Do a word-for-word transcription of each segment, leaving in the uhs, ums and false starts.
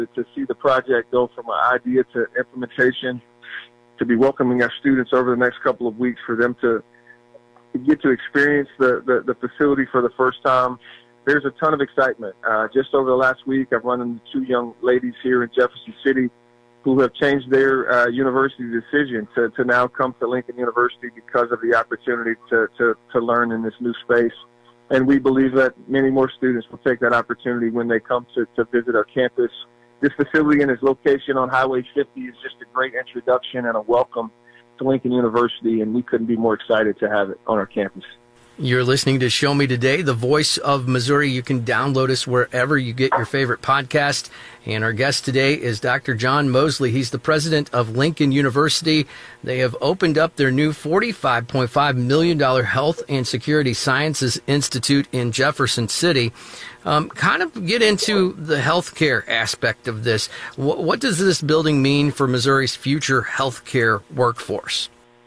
to see the project go from an idea to implementation, to be welcoming our students over the next couple of weeks, for them to get to experience the, the, the facility for the first time. There's a ton of excitement. Uh, just over the last week, I've run into two young ladies here in Jefferson City who have changed their uh, university decision to, to now come to Lincoln University because of the opportunity to, to, to learn in this new space. And we believe that many more students will take that opportunity when they come to, to visit our campus. This facility and its location on Highway fifty is just a great introduction and a welcome to Lincoln University, and we couldn't be more excited to have it on our campus. You're listening to Show Me Today, the voice of Missouri. You can download us wherever you get your favorite podcast. And our guest today is Doctor John Mosley. He's the president of Lincoln University. They have opened up their new forty-five point five million dollars Health and Security Sciences Institute in Jefferson City. Um, kind of get into the healthcare aspect of this. What, what does this building mean for Missouri's future healthcare workforce?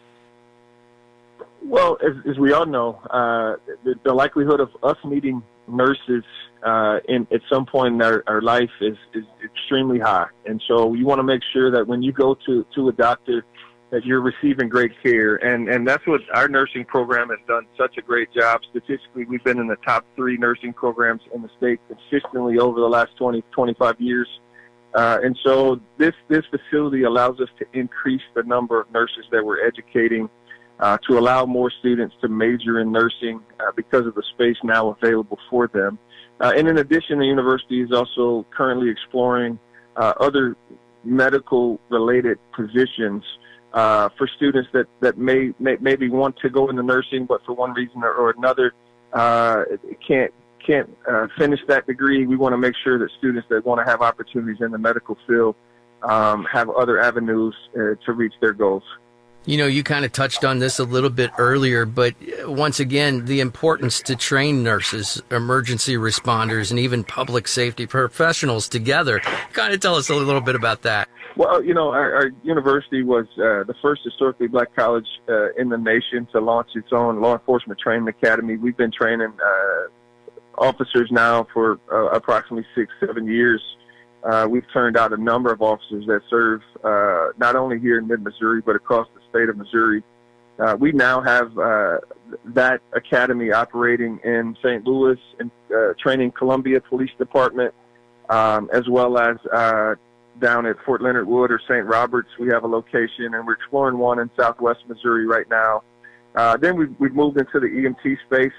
Well, as, as we all know, uh, the, the likelihood of us needing nurses uh, in, at some point in our, our life is, is extremely high. And so you want to make sure that when you go to, to a doctor, that you're receiving great care. And, and that's what our nursing program has done such a great job. Statistically, we've been in the top three nursing programs in the state consistently over the last twenty, twenty-five years. Uh, and so this, this facility allows us to increase the number of nurses that we're educating, Uh, to allow more students to major in nursing uh, because of the space now available for them. Uh, and in addition, the university is also currently exploring uh, other medical-related positions uh, for students that, that may, may maybe want to go into nursing, but for one reason or, or another uh, can't can't uh, finish that degree. We want to make sure that students that want to have opportunities in the medical field um, have other avenues uh, to reach their goals. You know, you kind of touched on this a little bit earlier, but once again, the importance to train nurses, emergency responders, and even public safety professionals together. Kind of tell us a little bit about that. Well, you know, our, our university was uh, the first historically black college uh, in the nation to launch its own law enforcement training academy. We've been training uh, officers now for uh, approximately six, seven years. Uh, we've turned out a number of officers that serve uh, not only here in mid-Missouri, but across the state of Missouri. Uh, we now have uh, that academy operating in Saint Louis and uh, training Columbia Police Department, um, as well as uh, down at Fort Leonard Wood or Saint Roberts. We have a location, and we're exploring one in southwest Missouri right now. Uh, then we've, we've moved into the E M T space,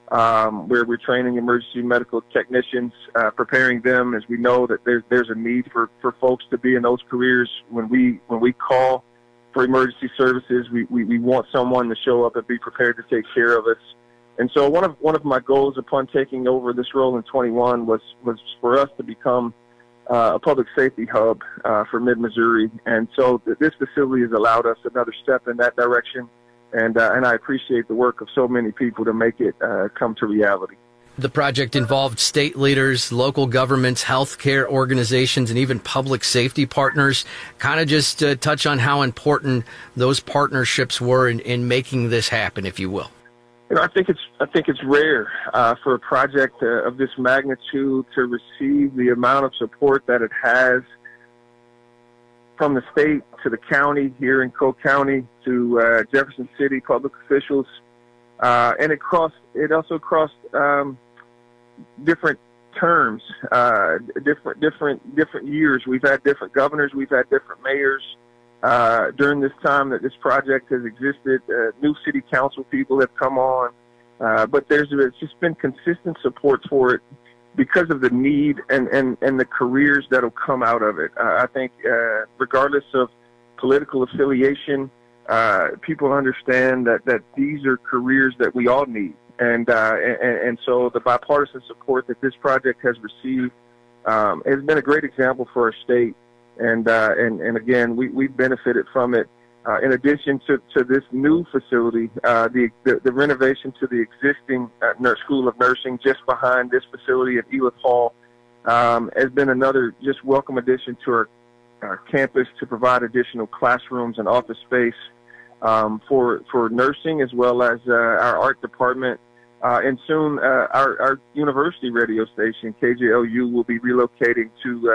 Um, where we're training emergency medical technicians, uh, preparing them, as we know that there's there's a need for, for folks to be in those careers. When we when we call for emergency services, we, we, we want someone to show up and be prepared to take care of us. And so one of one of my goals upon taking over this role in twenty-one was was for us to become uh, a public safety hub uh, for mid-Missouri. And so th- this facility has allowed us another step in that direction. And, uh, and I appreciate the work of so many people to make it uh, come to reality. The project involved state leaders, local governments, healthcare organizations, and even public safety partners. Kind of just uh, touch on how important those partnerships were in, in making this happen, if you will. You know, I think it's I think it's rare uh, for a project uh, of this magnitude to receive the amount of support that it has from the state to the county here in Cole County to uh, Jefferson City public officials, uh, and it crossed. It also crossed um, different terms, uh, different different different years. We've had different governors. We've had different mayors uh, during this time that this project has existed. Uh, new city council people have come on, uh, but there's it's just been consistent support for it, because of the need and, and, and the careers that will come out of it. Uh, I think uh, regardless of political affiliation, uh, people understand that, that these are careers that we all need. And, uh, and, and so the bipartisan support that this project has received um, has been a great example for our state. And, uh, and, and again, we, we've benefited from it. Uh, in addition to, to this new facility, uh, the, the, the renovation to the existing uh, nurse, School of Nursing just behind this facility at Elith Hall um, has been another just welcome addition to our, our campus to provide additional classrooms and office space um, for, for nursing, as well as uh, our art department. Uh, and soon uh, our, our university radio station, K J O U, will be relocating to uh,